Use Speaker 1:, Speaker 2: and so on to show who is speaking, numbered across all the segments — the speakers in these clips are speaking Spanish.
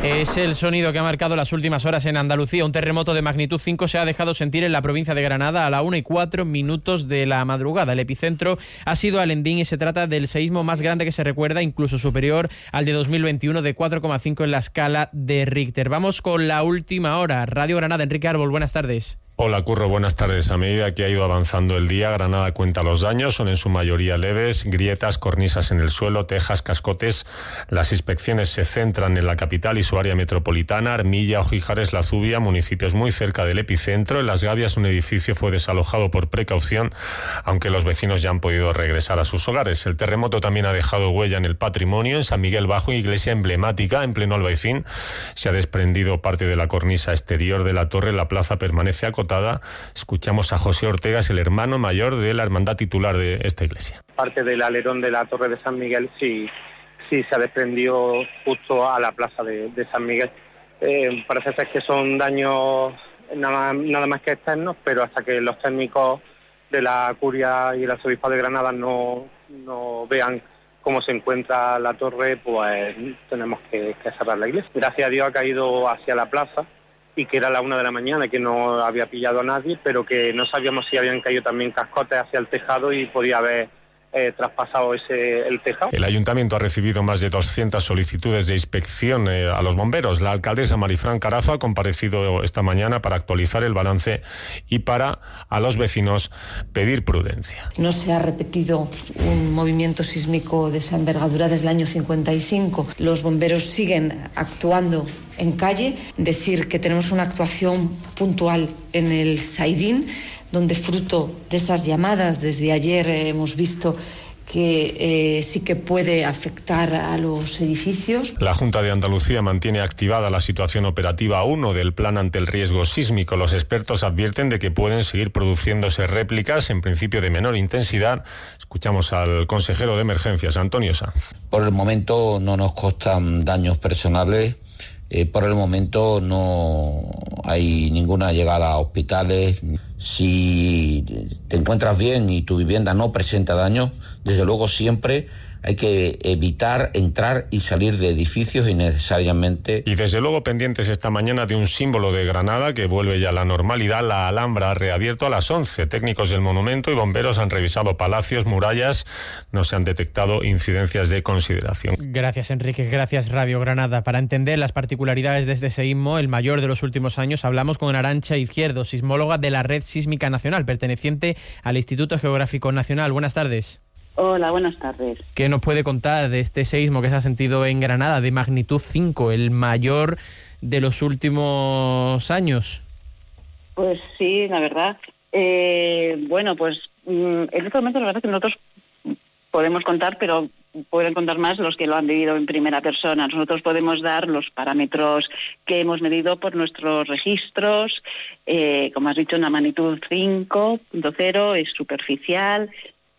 Speaker 1: Es el sonido que ha marcado las últimas horas en Andalucía. Un terremoto de magnitud 5 se ha dejado sentir en la provincia de Granada a la 1:04 de la madrugada. El epicentro ha sido Alendín y se trata del seísmo más grande que se recuerda, incluso superior al de 2021 de 4,5 en la escala de Richter. Vamos con la última hora. Radio Granada, Enrique Árbol, buenas tardes.
Speaker 2: Hola Curro, buenas tardes. A medida que ha ido avanzando el día, Granada cuenta los daños, son en su mayoría leves, grietas, cornisas en el suelo, tejas, cascotes. Las inspecciones se centran en la capital y su área metropolitana, Armilla, Ojíjares, La Zubia, municipios muy cerca del epicentro. En Las Gavias un edificio fue desalojado por precaución, aunque los vecinos ya han podido regresar a sus hogares. El terremoto también ha dejado huella en el patrimonio. En San Miguel Bajo, iglesia emblemática en pleno Albaicín, se ha desprendido parte de la cornisa exterior de la torre. La plaza permanece acotada. Escuchamos a José Ortega, es el hermano mayor de la hermandad titular de esta iglesia.
Speaker 3: Parte del alerón de la torre de San Miguel sí se ha desprendido justo a la plaza de San Miguel. Parece ser que son daños nada más que externos, pero hasta que los técnicos de la curia y el arzobispado de Granada no vean cómo se encuentra la torre, pues tenemos que cerrar la iglesia. Gracias a Dios ha caído hacia la plaza, y que era la 1 de la mañana, que no había pillado a nadie, pero que no sabíamos si habían caído también cascotes hacia el tejado y podía haber traspasado el tejado.
Speaker 2: El ayuntamiento ha recibido más de 200 solicitudes de inspección a los bomberos. La alcaldesa Marifran Carazo ha comparecido esta mañana para actualizar el balance y para a los vecinos pedir prudencia.
Speaker 4: No se ha repetido un movimiento sísmico de esa envergadura desde el año 55. Los bomberos siguen actuando en calle. Decir que tenemos una actuación puntual en el Zaidín, donde fruto de esas llamadas desde ayer hemos visto que sí que puede afectar a los edificios.
Speaker 2: La Junta de Andalucía mantiene activada la situación operativa 1 del plan ante el riesgo sísmico. Los expertos advierten de que pueden seguir produciéndose réplicas, en principio de menor intensidad. Escuchamos al consejero de emergencias, Antonio Sanz.
Speaker 5: Por el momento no nos constan daños personales. Por el momento no hay ninguna llegada a hospitales. Si te encuentras bien y tu vivienda no presenta daño, desde luego siempre hay que evitar entrar y salir de edificios innecesariamente.
Speaker 2: Y desde luego pendientes esta mañana de un símbolo de Granada que vuelve ya a la normalidad. La Alhambra ha reabierto a las 11. Técnicos del monumento y bomberos han revisado palacios, murallas. No se han detectado incidencias de consideración.
Speaker 1: Gracias, Enrique. Gracias, Radio Granada. Para entender las particularidades de este seísmo, el mayor de los últimos años, hablamos con Arantxa Izquierdo, sismóloga de la Red Sísmica Nacional, perteneciente al Instituto Geográfico Nacional. Buenas tardes.
Speaker 6: Hola, buenas tardes.
Speaker 1: ¿Qué nos puede contar de este seísmo que se ha sentido en Granada de magnitud 5, el mayor de los últimos años?
Speaker 6: Pues sí, la verdad. Bueno, pues en este momento la verdad es que nosotros podemos contar, pero pueden contar más los que lo han vivido en primera persona. Nosotros podemos dar los parámetros que hemos medido por nuestros registros. Como has dicho, una magnitud 5.0 es superficial.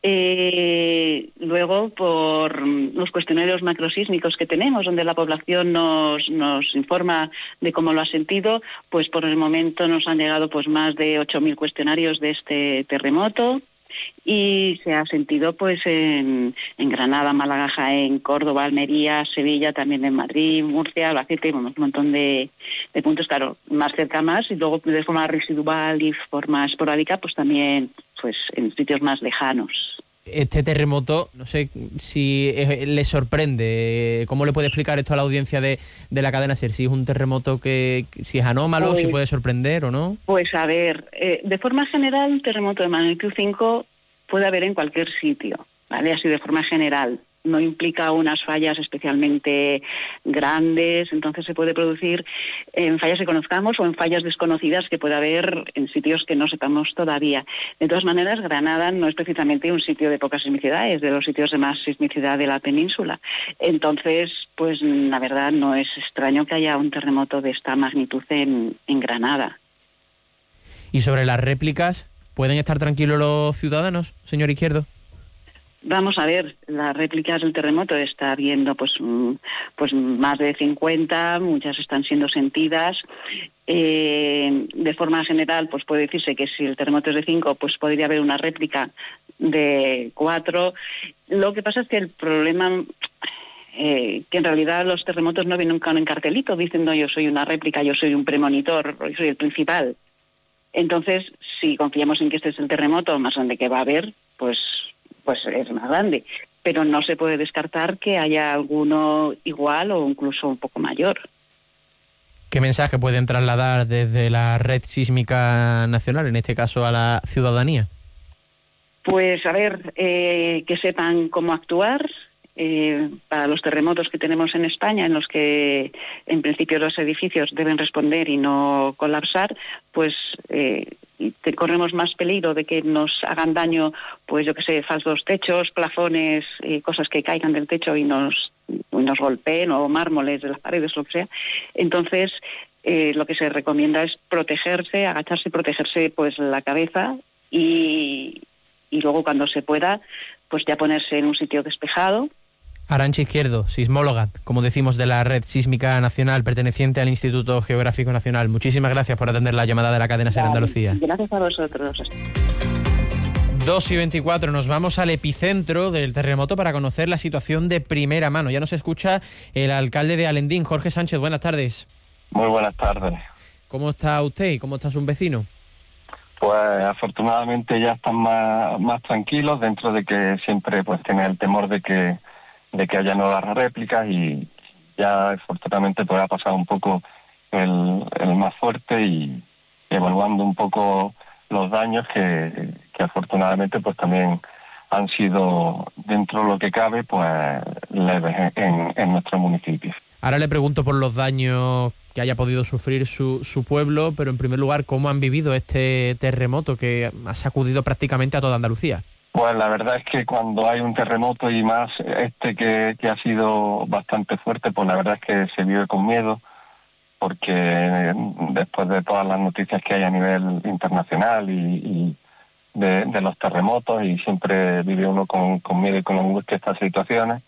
Speaker 6: Luego, por los cuestionarios macrosísmicos que tenemos, donde la población nos informa de cómo lo ha sentido, pues por el momento nos han llegado pues más de 8.000 cuestionarios de este terremoto. Y se ha sentido pues en Granada, Málaga, Jaén, Córdoba, Almería, Sevilla, también en Madrid, Murcia, Albacete, un montón de puntos, claro, más cerca más, y luego de forma residual y forma esporádica, pues también pues en sitios más lejanos.
Speaker 1: Este terremoto, no sé si le sorprende. ¿Cómo le puede explicar esto a la audiencia de la cadena SER? Si es un terremoto si es anómalo, pues, si puede sorprender o no.
Speaker 6: Pues a ver, de forma general, un terremoto de magnitud 5 puede haber en cualquier sitio, ¿vale? Así de forma general. No implica unas fallas especialmente grandes, entonces se puede producir en fallas que conozcamos o en fallas desconocidas que puede haber en sitios que no sepamos todavía. De todas maneras, Granada no es precisamente un sitio de poca sismicidad, es de los sitios de más sismicidad de la península. Entonces, pues la verdad no es extraño que haya un terremoto de esta magnitud en Granada.
Speaker 1: ¿Y sobre las réplicas, pueden estar tranquilos los ciudadanos, señor Izquierdo?
Speaker 6: Vamos a ver, las réplicas del terremoto está habiendo pues más de 50, muchas están siendo sentidas. De forma general, pues puede decirse que si el terremoto es de 5, pues podría haber una réplica de 4. Lo que pasa es que el problema que en realidad los terremotos no vienen con un cartelito diciendo yo soy una réplica, yo soy un premonitor, yo soy el principal. Entonces, si confiamos en que este es el terremoto más grande que va a haber, pues es más grande. Pero no se puede descartar que haya alguno igual o incluso un poco mayor.
Speaker 1: ¿Qué mensaje pueden trasladar desde la Red Sísmica Nacional, en este caso a la ciudadanía?
Speaker 6: Pues a ver, que sepan cómo actuar para los terremotos que tenemos en España, en los que en principio los edificios deben responder y no colapsar, pues corremos más peligro de que nos hagan daño, pues yo que sé, falsos techos, plafones, cosas que caigan del techo y nos golpeen, o mármoles de las paredes, lo que sea. Entonces, lo que se recomienda es protegerse, agacharse y protegerse pues la cabeza y luego cuando se pueda, pues ya ponerse en un sitio despejado.
Speaker 1: Arantxa Izquierdo, sismóloga, como decimos, de la Red Sísmica Nacional, perteneciente al Instituto Geográfico Nacional. Muchísimas gracias por atender la llamada de la cadena SER Andalucía.
Speaker 6: Gracias a vosotros.
Speaker 1: 2:24, nos vamos al epicentro del terremoto para conocer la situación de primera mano. Ya nos escucha el alcalde de Alendín, Jorge Sánchez. Buenas tardes.
Speaker 7: Muy buenas tardes.
Speaker 1: ¿Cómo está usted y cómo está su vecino?
Speaker 7: Pues afortunadamente ya están más tranquilos, dentro de que siempre pues tiene el temor de que haya nuevas réplicas, y ya afortunadamente pues ha pasado un poco el más fuerte y evaluando un poco los daños que afortunadamente pues también han sido, dentro de lo que cabe, pues leves en nuestro municipio.
Speaker 1: Ahora le pregunto por los daños que haya podido sufrir su pueblo, pero en primer lugar, ¿cómo han vivido este terremoto que ha sacudido prácticamente a toda Andalucía?
Speaker 7: Pues la verdad es que cuando hay un terremoto, y más que ha sido bastante fuerte, pues la verdad es que se vive con miedo, porque después de todas las noticias que hay a nivel internacional y de los terremotos, y siempre vive uno con miedo y con angustia estas situaciones,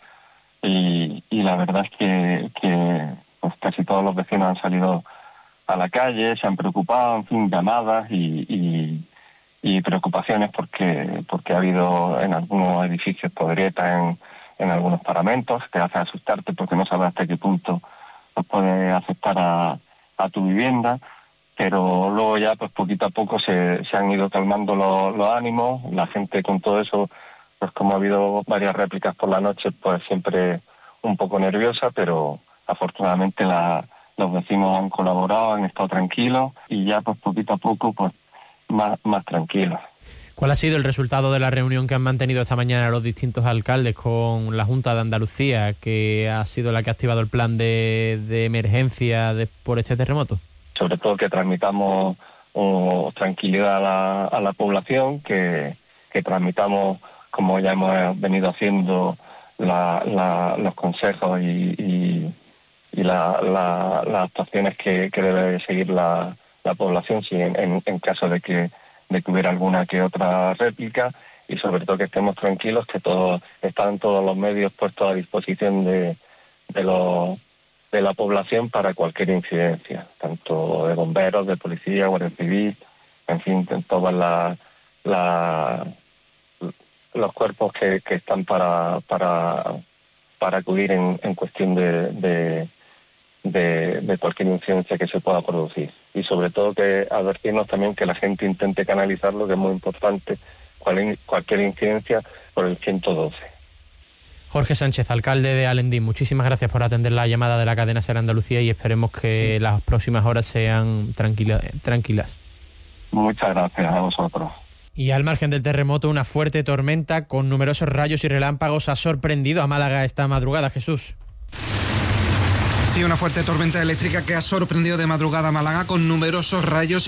Speaker 7: y la verdad es que pues casi todos los vecinos han salido a la calle, se han preocupado, en fin, llamadas y preocupaciones porque ha habido en algunos edificios grietas en algunos paramentos, que hace asustarte porque no sabes hasta qué punto pues puede afectar a tu vivienda, pero luego ya pues poquito a poco se han ido calmando los ánimos. La gente, con todo eso, pues como ha habido varias réplicas por la noche, pues siempre un poco nerviosa, pero afortunadamente los vecinos han colaborado, han estado tranquilos, y ya pues poquito a poco pues más tranquilos.
Speaker 1: ¿Cuál ha sido el resultado de la reunión que han mantenido esta mañana los distintos alcaldes con la Junta de Andalucía, que ha sido la que ha activado el plan de emergencia por este terremoto?
Speaker 7: Sobre todo que transmitamos tranquilidad a la población, que transmitamos, como ya hemos venido haciendo, los consejos y las actuaciones que debe seguir la población si en caso de que hubiera alguna que otra réplica, y sobre todo que estemos tranquilos, que están todos los medios puestos a disposición de la población para cualquier incidencia, tanto de bomberos, de policía, guardia civil, en fin, todos los cuerpos que están para acudir en cuestión de cualquier incidencia que se pueda producir. Y sobre todo que advertirnos también que la gente intente canalizarlo, que es muy importante, cualquier incidencia, por el 112.
Speaker 1: Jorge Sánchez, alcalde de Alendín, muchísimas gracias por atender la llamada de la cadena SER Andalucía, y esperemos que las próximas horas sean tranquilas.
Speaker 7: Muchas gracias a vosotros.
Speaker 1: Y al margen del terremoto, una fuerte tormenta con numerosos rayos y relámpagos ha sorprendido a Málaga esta madrugada. Jesús.
Speaker 8: Sí, una fuerte tormenta eléctrica que ha sorprendido de madrugada a Málaga con numerosos rayos